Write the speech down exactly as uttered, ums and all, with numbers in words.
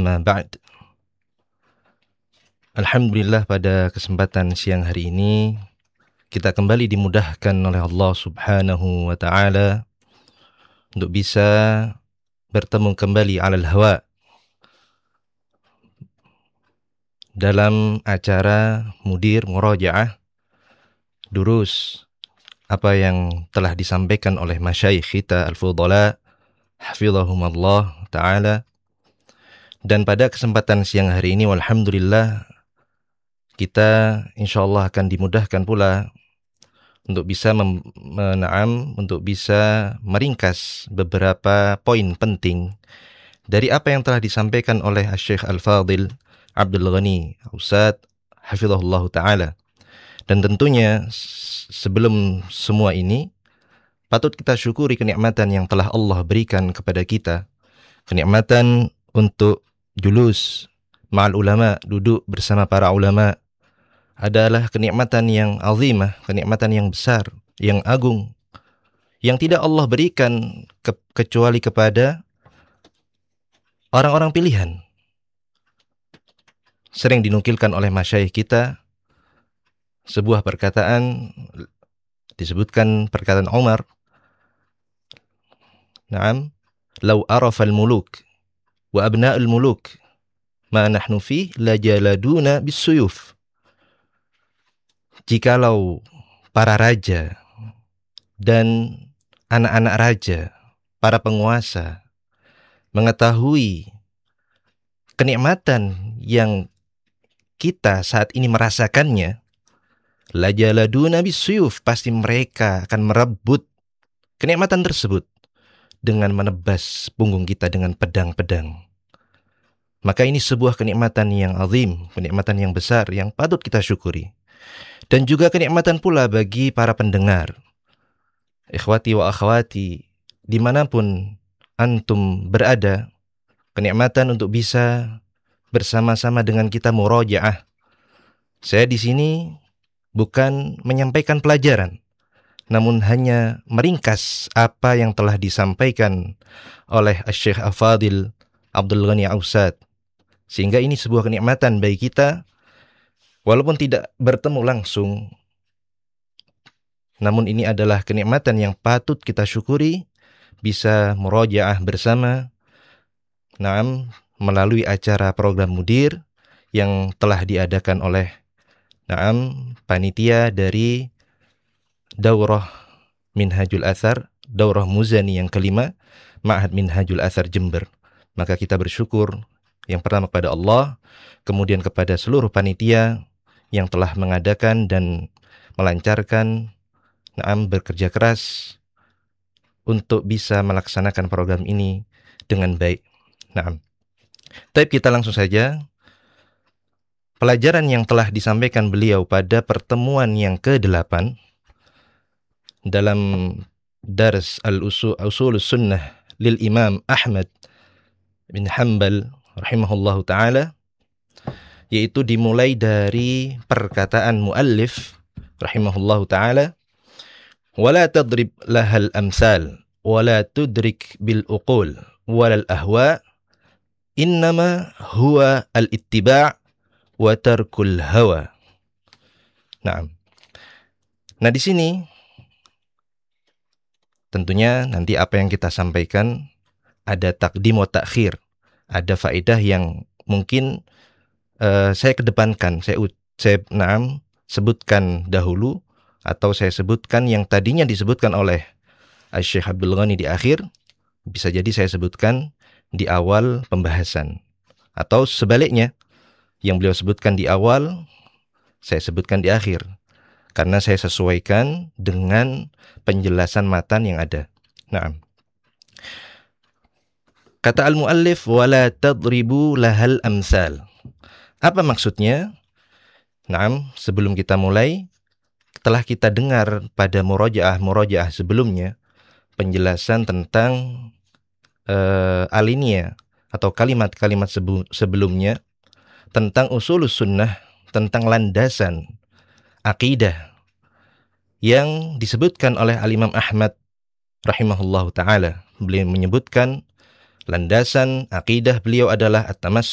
Amma ba'd. Alhamdulillah, pada kesempatan siang hari ini kita kembali dimudahkan oleh Allah Subhanahu wa taala untuk bisa bertemu kembali alal hawa dalam acara Mudir Murajaah Durus, apa yang telah disampaikan oleh masyayikh kita al-fudhala hafizahumullah taala. Dan pada kesempatan siang hari ini walhamdulillah kita insyaallah akan dimudahkan pula untuk bisa mem- menaam untuk bisa meringkas beberapa poin penting dari apa yang telah disampaikan oleh Syekh Al-Fadil Abdul Ghani Ausad hafizahullah taala. Dan tentunya sebelum semua ini patut kita syukuri kenikmatan yang telah Allah berikan kepada kita, kenikmatan untuk julus ma'al ulama, duduk bersama para ulama, adalah kenikmatan yang azimah, kenikmatan yang besar, yang agung, yang tidak Allah berikan ke- kecuali kepada orang-orang pilihan. Sering dinukilkan oleh masyayikh kita sebuah perkataan, disebutkan perkataan Umar, "Na'am, law arafal muluk wa abna'ul muluk ma nahnu fi la jaladuna bisuyuf." Jikalau para raja dan anak-anak raja, para penguasa mengetahui kenikmatan yang kita saat ini merasakannya, la jaladuna bisuyuf, pasti mereka akan merebut kenikmatan tersebut dengan menebas punggung kita dengan pedang-pedang. Maka ini sebuah kenikmatan yang azim, kenikmatan yang besar yang patut kita syukuri. Dan juga kenikmatan pula bagi para pendengar, ikhwati wa akhwati, dimanapun antum berada, kenikmatan untuk bisa bersama-sama dengan kita murajaah. Saya di sini bukan menyampaikan pelajaran, namun hanya meringkas apa yang telah disampaikan oleh Syekh Al-Fadil Abdul Ghani Ausad, sehingga ini sebuah kenikmatan bagi kita. Walaupun tidak bertemu langsung, namun ini adalah kenikmatan yang patut kita syukuri, bisa murajaah bersama, naam, melalui acara program Mudir yang telah diadakan oleh naam panitia dari Daurah Minhajul Athar, Daurah Muzani yang kelima, Ma'had Minhajul Athar Jember. Maka kita bersyukur yang pertama kepada Allah, kemudian kepada seluruh panitia yang telah mengadakan dan melancarkan, naam, bekerja keras untuk bisa melaksanakan program ini dengan baik. Naam. Tapi kita langsung saja. Pelajaran yang telah disampaikan beliau pada pertemuan yang kedelapan dalam Dars Al-Usul Sunnah lil Imam Ahmad bin Hanbal rahimahullahu ta'ala, yaitu dimulai dari perkataan muallif rahimahullahu ta'ala, wala tadrib lahal amsal wala tudrik bil uqul walal ahwa innama huwa al-ittiba' wa tarkul hawa. Nah, nah di sini tentunya nanti apa yang kita sampaikan ada takdim wa takhir, ada faedah yang mungkin Uh, saya kedepankan, saya, saya naam, sebutkan dahulu, atau saya sebutkan yang tadinya disebutkan oleh Syekh Abdul Ghani di akhir, bisa jadi saya sebutkan di awal pembahasan. Atau sebaliknya, yang beliau sebutkan di awal, saya sebutkan di akhir. Karena saya sesuaikan dengan penjelasan matan yang ada. Nah, kata al-muallif, wala tadribu lahal amsal. Apa maksudnya? Naam, sebelum kita mulai, telah kita dengar pada murajaah-murajaah sebelumnya penjelasan tentang uh, alinea atau kalimat-kalimat sebu- sebelumnya tentang usulus sunnah, tentang landasan akidah yang disebutkan oleh Al-Imam Ahmad rahimahullahu ta'ala. Beliau menyebutkan landasan akidah beliau adalah at-tamassul